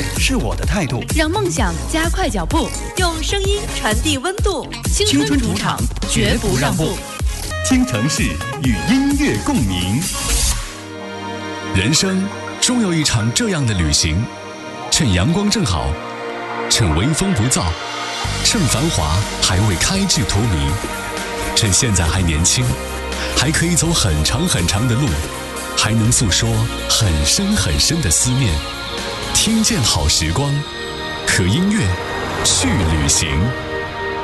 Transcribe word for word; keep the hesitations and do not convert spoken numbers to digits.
是我的态度。 让梦想加快脚步， 用声音传递温度。 青春主场，绝不让步。 京城市与音乐共鸣。 人生终有一场这样的旅行，趁阳光正好，趁微风不燥，趁繁华还未开至荼蘼，趁现在还年轻，还可以走很长很长的路，还能诉说很深很深的思念。听见好时光，和音乐去旅行。